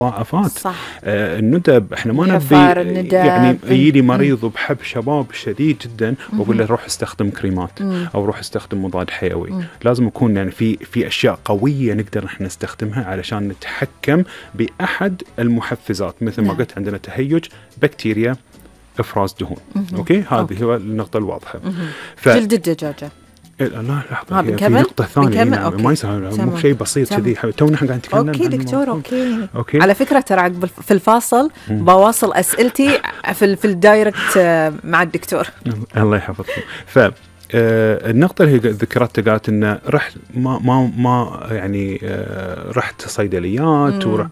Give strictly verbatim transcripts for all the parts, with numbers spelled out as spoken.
مضاعفات. صح. آه الندب احنا ما نبي يعني يجي مريض بحب شباب شديد جدا واقول له روح استخدم كريمات مم. او روح استخدم مضاد حيوي. مم. لازم يكون يعني في في اشياء قويه نقدر احنا نستخدمها علشان نتحكم باحد المحفزات، مثل ما قلت عندنا تهيج، بكتيريا، افراز دهون. مم. اوكي هذه هو النقطه الواضحه. ف... جلد الدجاجه لا لحظة في نقطة ثانية ما يسهل، مو شيء بسيط كذي تونا احنا قاعد نتكلم. اوكي دكتور أوكي. اوكي على فكرة ترى في الفاصل مم. بواصل اسئلتي في في الدايركت مع الدكتور. الله يحفظكم. ف النقطة اللي هي ذكرتها قالت إنه رحت ما ما ما يعني رحت صيدليات ورح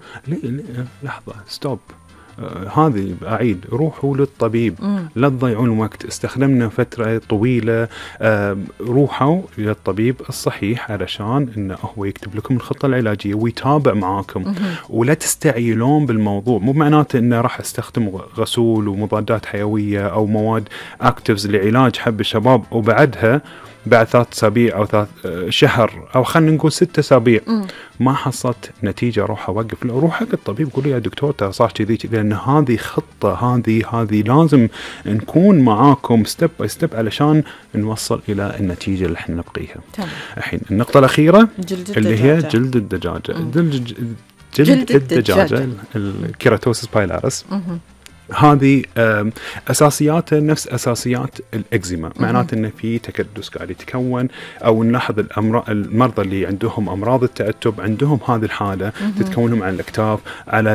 لحظة ستوب. آه هذه أعيد، روحوا للطبيب. مم. لا تضيعون وقت. استخدمنا فترة طويلة. آه روحوا للطبيب الصحيح علشان إنه هو يكتب لكم الخطة العلاجية ويتابع معاكم. مم. ولا تستعجلون بالموضوع. مو معناته إنه راح استخدم غسول ومضادات حيوية أو مواد أكتيفز لعلاج حب الشباب وبعدها بعد ثلاث أسابيع أو ثلاث شهر أو خلينا نقول ستة أسابيع ما حصلت نتيجة، روح أوقف. لا، روح حق الطبيب قول له يا دكتور ترى صار كذي، لأن هذه خطة، هذه هذه لازم نكون معاكم ستيب باي ستيب علشان نوصل إلى النتيجة اللي احنا نبغيها. الحين النقطة الأخيرة اللي هي جلد الدجاجة. جلد, جلد الدجاجة الكيراتوسيس بايلاريس هذه أساسياتها نفس أساسيات الإكزيما، معناته إن في تكدس قاعد يتكون، أو نلاحظ الأمراض المرضى اللي عندهم أمراض التأتب عندهم هذه الحالة تتكونهم على الأكتاف، على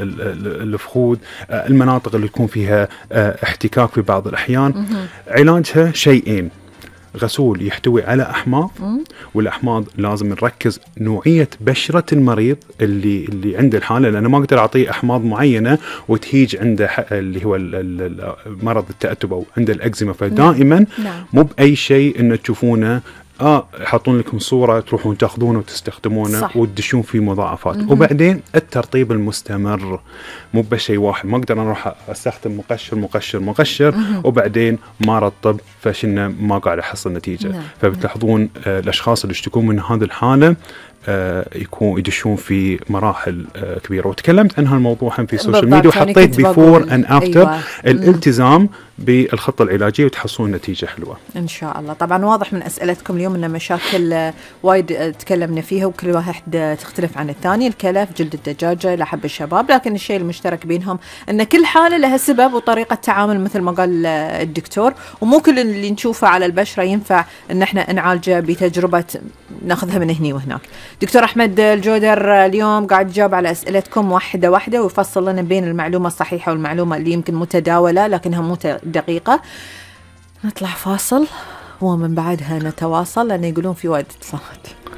الفخذ، المناطق اللي يكون فيها احتكاك في بعض الأحيان. علاجها شيئين: غسول يحتوي على أحماض، والأحماض لازم نركز نوعية بشرة المريض اللي اللي عنده الحالة، لأنه ما أقدر أعطيه أحماض معينة وتهيج عنده اللي هو مرض التأتب أو عنده الأكزيما. فدائما مو بأي شيء إنه تشوفونه آه يحطون لكم صورة تروحون تأخذونه وتستخدمونه صح. وتدشون فيه مضاعفات. م-م. وبعدين الترطيب المستمر، مو بشيء واحد. ما أقدر أروح أستخدم مقشر مقشر مقشر م-م. وبعدين ما رطب فشلنا ما قاعد أحصل نتيجة. م-م. فبتلاحظون آه الأشخاص اللي يشتكون من هذه الحالة آه يكون يدشون في مراحل آه كبيرة، وتكلمت عنها الموضوع في السوشيال ميديا وحطيت بيفور أند أفتر. أيوة. الالتزام بالخطة العلاجية وتحصلون نتيجة حلوة إن شاء الله. طبعا واضح من أسئلتكم اليوم أن مشاكل وايد تكلمنا فيها وكل واحد تختلف عن الثاني، الكلف، جلد الدجاجة، لحب الشباب، لكن الشيء المشترك بينهم أن كل حالة لها سبب وطريقة تعامل مثل ما قال الدكتور، ومو كل اللي نشوفه على البشرة ينفع أن احنا نعالجه بتجربة ناخذها من هني وهناك. دكتور أحمد الجودر اليوم قاعد يجاوب على أسئلتكم واحدة واحدة ويفصل لنا بين المعلومة الصحيحة والمعلومة اللي يمكن متداولة لكنها مو دقيقة. نطلع فاصل ومن بعدها نتواصل لأن يقولون في وايد اتصالات.